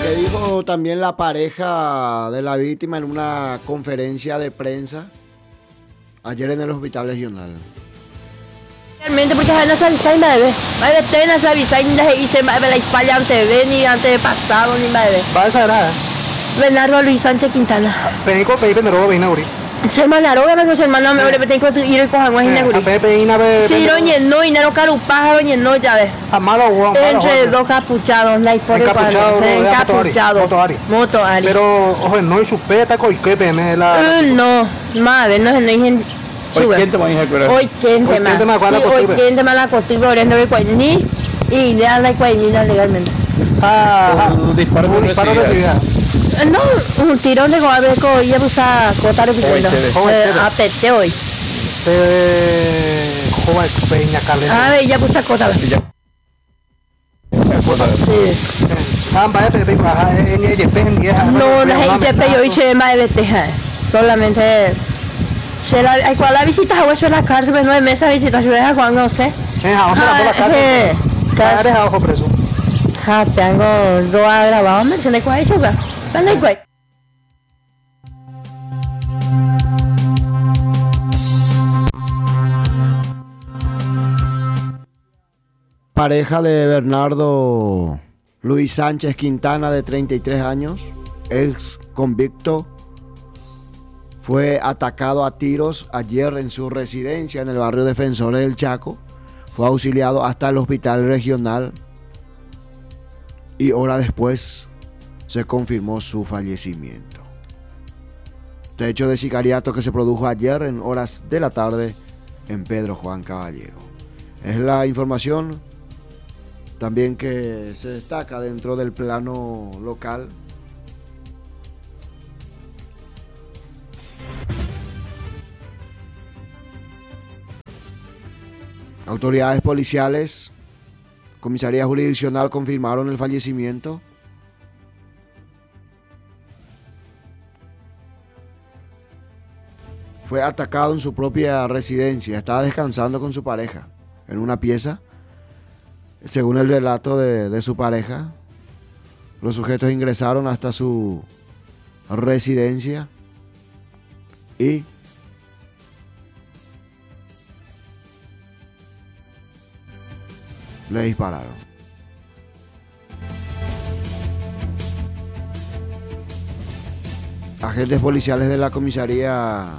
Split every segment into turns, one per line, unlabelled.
que dijo también la pareja de la víctima en una conferencia de prensa ayer en el hospital regional.
Realmente porque no se avisa ni bebé. Madre tena se avisa ni la hice la España antes de ni antes de pasado ni bebé.
¿Va a saber?
Bernardo Luis Sánchez Quintana.
Penico pepe me robo bina uri.
Se mandaron a los hermanos me ore tengo que ir con agua en
A pepe ina be.
Sí, no y no caro pájaro ni no ya ves.
Amalo guau.
Entre dos capuchados, la historia
encapuchado.
Moto Ari.
Pero ojo, no y su peta con que peme la.
No, madre, no hay
Hoy quién te va a decir,
hoy quién te más la costumbre orando de cuaini y le da la cuainina legalmente.
Un disparo de
vida.
No, un tirón de gobeco y abusar cotar pidiendo. Apete hoy.
Joven peña caleta.
A ver, ya abusa cotar. Sí.
Vaya pepe baja en ella peña.
No, la gente pe hoy se más de teja. Solamente se la hay cual la visita a hueso la cárcel, 9 meses visita yo a Juan no sé.
Vamos a la cárcel. Está dejado preso.
Tengo dos grabados, me tiene que ir a ¿dónde hay?
Pareja de Bernardo Luis Sánchez Quintana, de 33 años, ex convicto, fue atacado a tiros ayer en su residencia en el barrio Defensores del Chaco. Fue auxiliado hasta el hospital regional y horas después se confirmó su fallecimiento. Este hecho de sicariato que se produjo ayer en horas de la tarde en Pedro Juan Caballero. Es la información también que se destaca dentro del plano local. Autoridades policiales, comisaría jurisdiccional confirmaron el fallecimiento. Fue atacado en su propia residencia. Estaba descansando con su pareja en una pieza. Según el relato de su pareja, los sujetos ingresaron hasta su residencia y le dispararon. Agentes policiales de la comisaría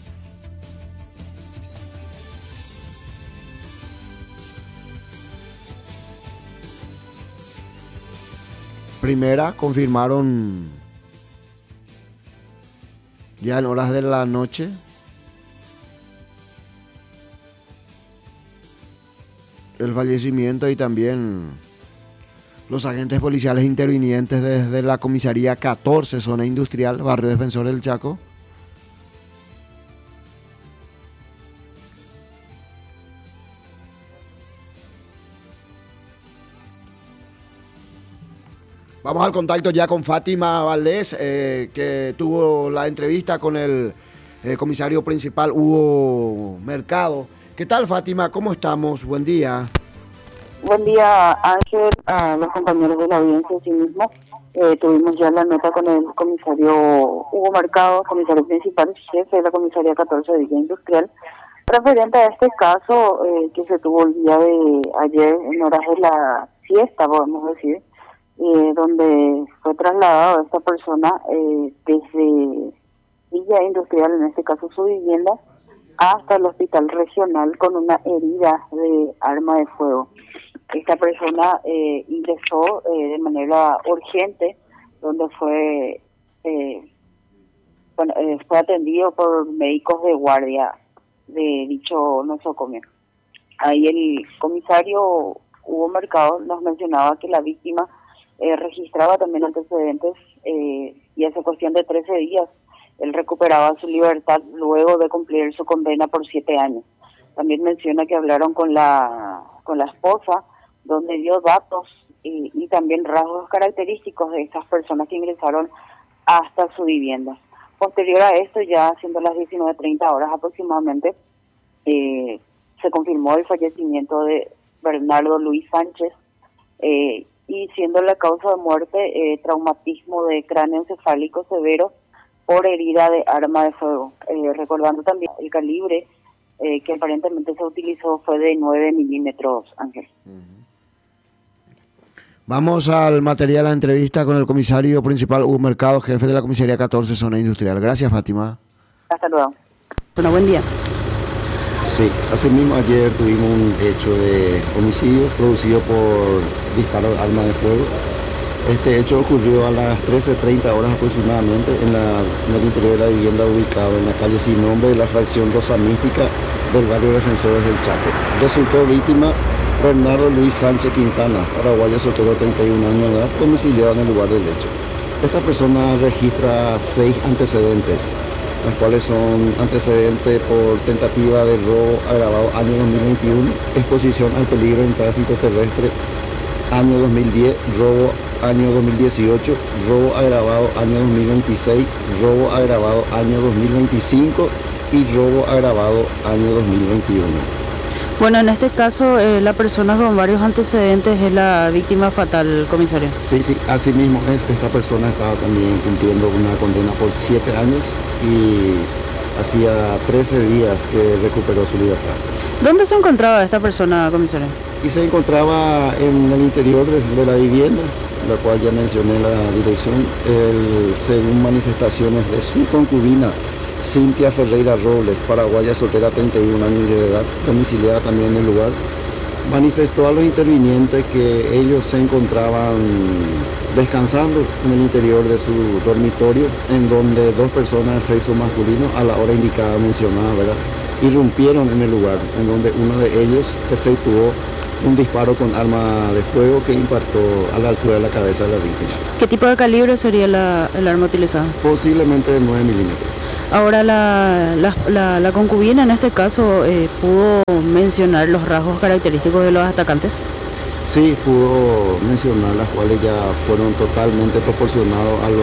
primera confirmaron ya en horas de la noche el fallecimiento, y también los agentes policiales intervinientes desde la comisaría 14, zona industrial, barrio Defensor del Chaco, Vamos al contacto ya con Fátima Valdés, que tuvo la entrevista con el comisario principal Hugo Mercado. ¿Qué tal, Fátima? ¿Cómo estamos? Buen día.
Buen día, Ángel, a los compañeros de la audiencia en sí mismo. Tuvimos ya la nota con el comisario Hugo Mercado, comisario principal, jefe de la comisaría 14 de Villa Industrial, referente a este caso que se tuvo el día de ayer en horas de la siesta, podemos decir, donde fue trasladado esta persona desde Villa Industrial, en este caso su vivienda, hasta el hospital regional con una herida de arma de fuego. Esta persona ingresó de manera urgente, donde fue fue atendido por médicos de guardia de dicho nosocomio. Ahí el comisario Hugo Mercado nos mencionaba que la víctima registraba también antecedentes y hace cuestión de 13 días él recuperaba su libertad luego de cumplir su condena por 7 años. También menciona que hablaron con la esposa, donde dio datos y también rasgos característicos de estas personas que ingresaron hasta su vivienda. Posterior a esto, ya siendo las 19:30 horas aproximadamente, se confirmó el fallecimiento de Bernardo Luis Sánchez y y siendo la causa de muerte traumatismo de cráneo encefálico severo por herida de arma de fuego. Recordando también el calibre que aparentemente se utilizó fue de 9 milímetros, Ángel.
Vamos al material, a la entrevista con el comisario principal Hugo Mercado, jefe de la comisaría 14, zona industrial. Gracias, Fátima.
Hasta luego.
Bueno, buen día.
Sí, asimismo ayer tuvimos un hecho de homicidio producido por disparo de arma de fuego. Este hecho ocurrió a las 13:30 horas aproximadamente en el interior de la vivienda ubicada en la calle Sin Nombre de la fracción Rosa Mística del barrio Defensores del Chaco. Resultó víctima Bernardo Luis Sánchez Quintana, paraguayo soltero, 31 años de edad, domiciliado en el lugar del hecho. Esta persona registra 6 antecedentes, los cuales son antecedentes por tentativa de robo agravado año 2021, exposición al peligro en tránsito terrestre año 2010, robo año 2018, robo agravado año 2026, robo agravado año 2025 y robo agravado año 2021.
Bueno, en este caso, la persona con varios antecedentes es la víctima fatal, comisario.
Sí, así mismo es. Esta persona estaba también cumpliendo una condena por 7 años y hacía 13 días que recuperó su libertad.
¿Dónde se encontraba esta persona, comisario?
Y se encontraba en el interior de la vivienda, la cual ya mencioné la dirección, según manifestaciones de su concubina, Cintia Ferreira Robles, paraguaya soltera, 31 años de edad, domiciliada también en el lugar, manifestó a los intervinientes que ellos se encontraban descansando en el interior de su dormitorio, en donde 2 personas de sexo masculino, a la hora indicada mencionada, ¿verdad?, irrumpieron en el lugar, en donde uno de ellos efectuó un disparo con arma de fuego que impactó a la altura de la cabeza de la víctima.
¿Qué tipo de calibre sería el arma utilizada?
Posiblemente de 9 milímetros.
Ahora, la concubina en este caso pudo mencionar los rasgos característicos de los atacantes.
Sí, pudo mencionar, las cuales ya fueron totalmente proporcionados a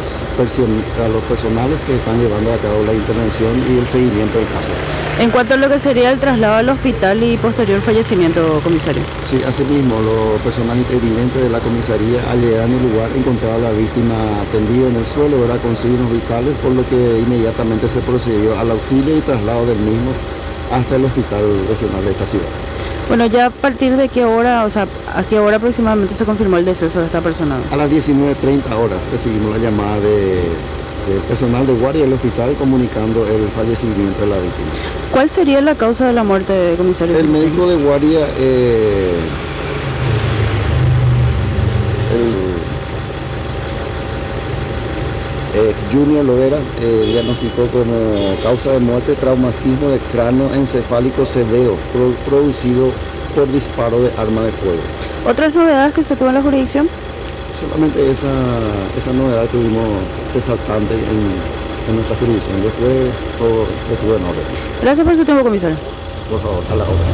los personales que están llevando a cabo la intervención y el seguimiento del caso.
En cuanto a lo que sería el traslado al hospital y posterior fallecimiento, comisario.
Sí, asimismo, los personal interviniente de la comisaría, al llegar en el lugar, encontraba a la víctima tendida en el suelo, ¿verdad?, con signos vitales, por lo que inmediatamente se procedió al auxilio y traslado del mismo hasta el hospital regional de esta ciudad.
Bueno, ya a partir de qué hora, o sea, ¿a qué hora aproximadamente se confirmó el deceso de esta persona?
A las 19:30 horas recibimos la llamada del personal de guardia del hospital comunicando el fallecimiento de la víctima.
¿Cuál sería la causa de la muerte, comisario?
El médico de guardia, Junior Lovera, diagnosticó como causa de muerte traumatismo de cráneo encefálico severo producido por disparo de arma de fuego.
¿Otras novedades que se tuvo en la jurisdicción?
Solamente esa novedad tuvimos resaltante en nuestra jurisdicción. Después todo estuvo en orden.
Gracias por su tiempo, comisario.
Por favor, a la hora.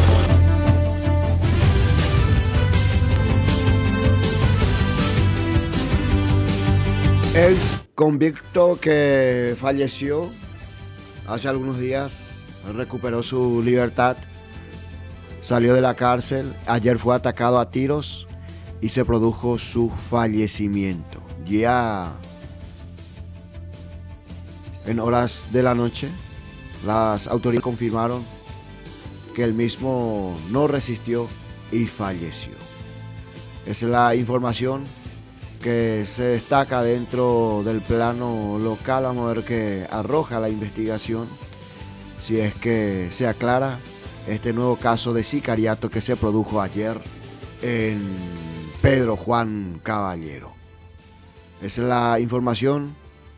Ex convicto que falleció hace algunos días, recuperó su libertad, salió de la cárcel, ayer fue atacado a tiros y se produjo su fallecimiento. Ya en horas de la noche, las autoridades confirmaron que el mismo no resistió y falleció. Esa es la información que se destaca dentro del plano local. Vamos a ver qué arroja la investigación, si es que se aclara este nuevo caso de sicariato que se produjo ayer en Pedro Juan Caballero. Esa es la información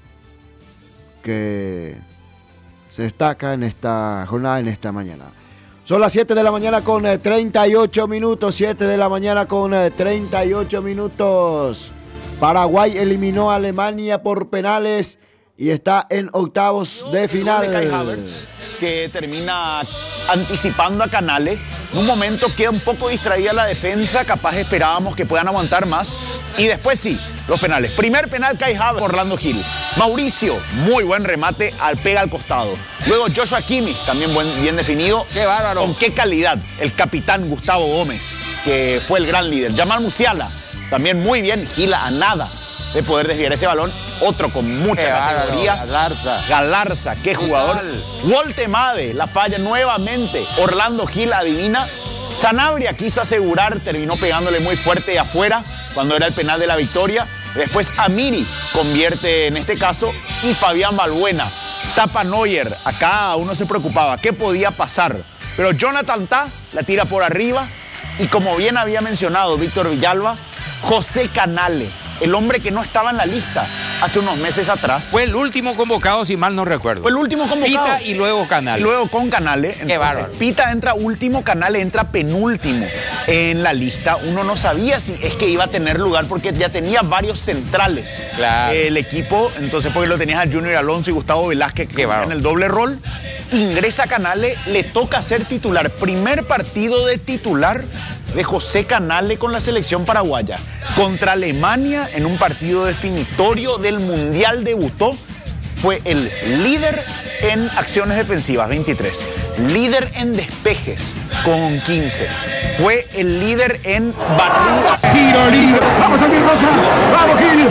que se destaca en esta jornada, en esta mañana. Son las 7 de la mañana con 38 minutos, 7 de la mañana con 38 minutos. Paraguay eliminó a Alemania por penales y está en octavos de final.
Kai Havertz, que termina anticipando a Canales. En un momento queda un poco distraída la defensa, capaz esperábamos que puedan aguantar más. Y después sí, los penales. Primer penal, Kai Havertz, Orlando Gil. Mauricio, muy buen remate, pega al costado. Luego Joshua Kimmich, también bien definido.
¡Qué bárbaro!
Con qué calidad el capitán Gustavo Gómez, que fue el gran líder. Jamal Musiala, también muy bien. Gila a nada de poder desviar ese balón. Otro con mucha categoría. Galarza, qué jugador. Woltemade, la falla nuevamente. Orlando Gil adivina. Sanabria quiso asegurar, terminó pegándole muy fuerte de afuera cuando era el penal de la victoria. Después Amiri convierte en este caso y Fabián Balbuena tapa Neuer. Acá uno se preocupaba, ¿qué podía pasar? Pero Jonathan Tah la tira por arriba y como bien había mencionado Víctor Villalba, José Canale, el hombre que no estaba en la lista hace unos meses atrás.
Fue el último convocado, si mal no recuerdo.
Fue el último convocado.
Pita y luego Canale.
Y luego con Canale.
Qué
entonces,
bárbaro.
Pita entra último, Canale entra penúltimo en la lista. Uno no sabía si es que iba a tener lugar porque ya tenía varios centrales.
Claro.
El equipo, entonces porque lo tenías a Junior Alonso y Gustavo Velázquez que en el doble rol. Ingresa Canale, le toca ser titular. Primer partido de titular de José Canale con la selección paraguaya. Contra Alemania en un partido definitorio del Mundial debutó. Fue el líder en acciones defensivas, 23. Líder en despejes, con 15. Fue el líder en barridas.
Tiro libre. Vamos a Roja. Vamos, Gil.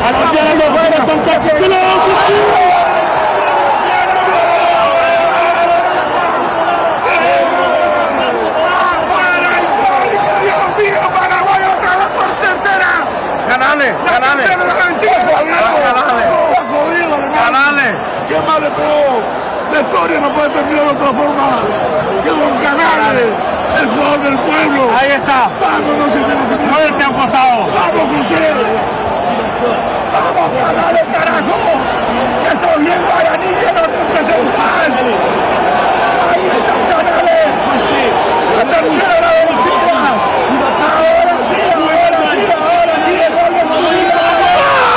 Canale. ¿Qué más le pegó? La historia no puede terminar de otra forma que con Canale, el jugador del pueblo. Ahí está. Vámonos, fuerte a un costado. Vamos, José. Vamos, Canale, carajo. Que sos bien guaraní, que nos representan.